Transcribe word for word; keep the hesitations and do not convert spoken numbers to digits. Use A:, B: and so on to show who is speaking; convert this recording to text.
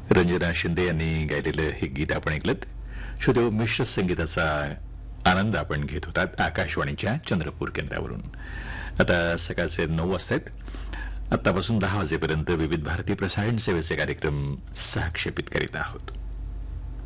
A: रंजना शिंदे यांनी गायलेलं हे गीत आपण ऐकलं. श्रोते, मिश्र संगीताचा आनंद आपण घेत होतात आकाशवाणीच्या चंद्रपूर केंद्रावरून. आता सकाळचे नऊ वाजतायत. आतापासून दहा वाजेपर्यंत विविध भारती प्रसारण सेवेचे कार्यक्रम सहक्षेपित करीत आहोत.